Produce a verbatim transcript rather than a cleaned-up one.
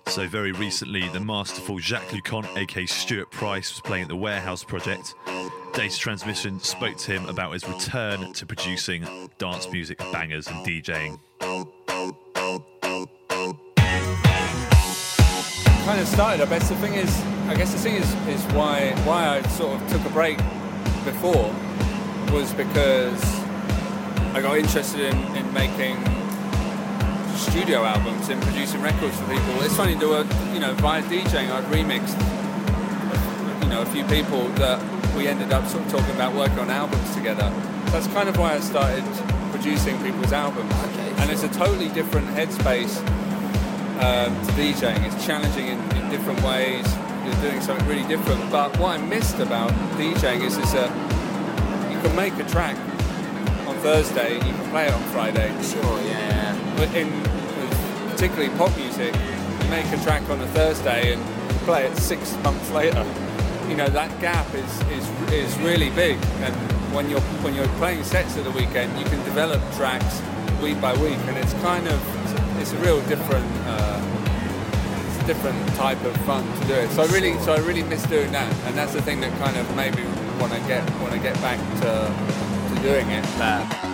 So very recently, the masterful Jacques Lucont, aka Stuart Price, was playing at the Warehouse Project. Data Transmission spoke to him about his return to producing dance music bangers and DJing. Kind of started. I guess the thing is, I guess the thing is, is why why I sort of took a break before was because I got interested in, in making studio albums and producing records for people. It's funny, there were, you know, via DJing, I'd remixed, you know, a few people that we ended up sort of talking about working on albums together. That's kind of why I started producing people's albums. Okay, and it's a totally different headspace um, to DJing. It's challenging in, in different ways. You're doing something really different. But what I missed about DJing is, is that you can make a track on Thursday, you can play it on Friday. Sure, yeah. But in particularly pop music, you make a track on a Thursday and play it six months later. You know, that gap is, is is really big. And when you're when you're playing sets at the weekend, you can develop tracks week by week, and it's kind of it's a real different uh, it's a different type of fun to do it. So I really so I really miss doing that, and that's the thing that kind of made me want to get want to get back to to doing it. That.